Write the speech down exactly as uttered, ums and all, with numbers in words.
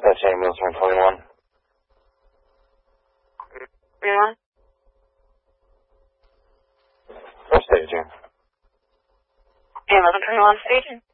Dispatch ambulance one twenty-one. Anyone? What staging? eleven twenty-one staging.